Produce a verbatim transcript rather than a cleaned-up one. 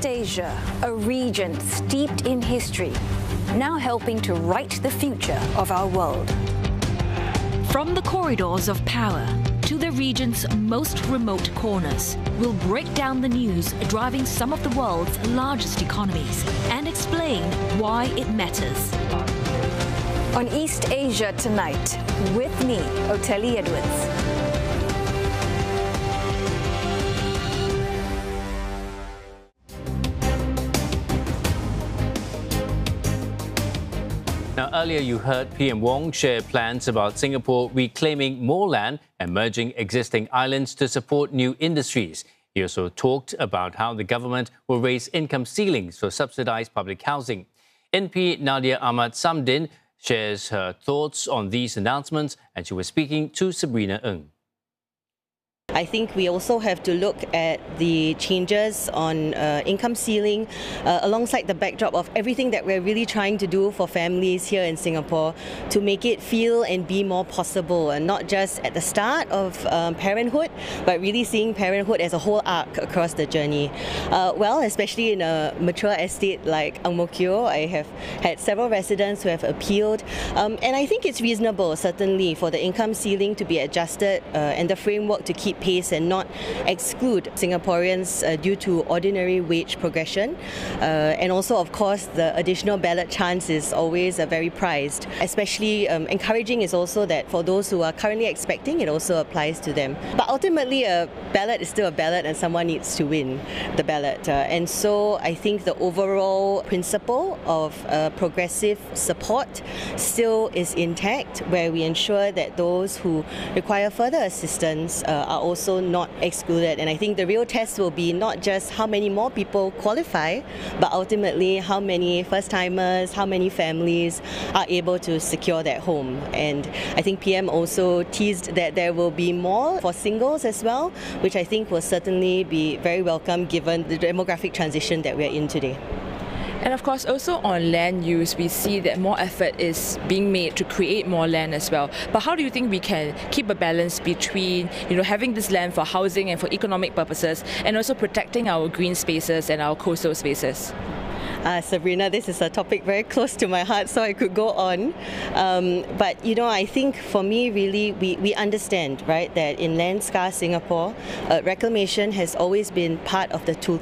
East Asia, a region steeped in history, now helping to write the future of our world. From the corridors of power to the region's most remote corners, we'll break down the news driving some of the world's largest economies and explain why it matters. On East Asia Tonight, with me, Oteli Edwards. Now, earlier you heard P M Wong share plans about Singapore reclaiming more land and merging existing islands to support new industries. He also talked about how the government will raise income ceilings for subsidised public housing. N P Nadia Ahmad Samdin shares her thoughts on these announcements, and she was speaking to Sabrina Ng. I think we also have to look at the changes on uh, income ceiling uh, alongside the backdrop of everything that we're really trying to do for families here in Singapore to make it feel and be more possible, and not just at the start of um, parenthood, but really seeing parenthood as a whole arc across the journey. Uh, well, especially in a mature estate like Ang Mo Kio, I have had several residents who have appealed, um, and I think it's reasonable, certainly, for the income ceiling to be adjusted uh, and the framework to keep pace and not exclude Singaporeans uh, due to ordinary wage progression. Uh, and also, of course, the additional ballot chance is always uh, very prized. Especially um, encouraging is also that for those who are currently expecting, it also applies to them. But ultimately, a ballot is still a ballot and someone needs to win the ballot. Uh, and so I think the overall principle of uh, progressive support still is intact, where we ensure that those who require further assistance uh, are also not excluded. And I think the real test will be not just how many more people qualify, but ultimately how many first-timers, how many families are able to secure that home. And I think P M also teased that there will be more for singles as well, which I think will certainly be very welcome given the demographic transition that we're in today. And of course, also on land use, we see that more effort is being made to create more land as well. But how do you think we can keep a balance between, you know, having this land for housing and for economic purposes, and also protecting our green spaces and our coastal spaces? Uh, Sabrina, this is a topic very close to my heart, so I could go on. Um, but, you know, I think for me, really, we, we understand, right, that in land-scarce Singapore, uh, reclamation has always been part of the toolkit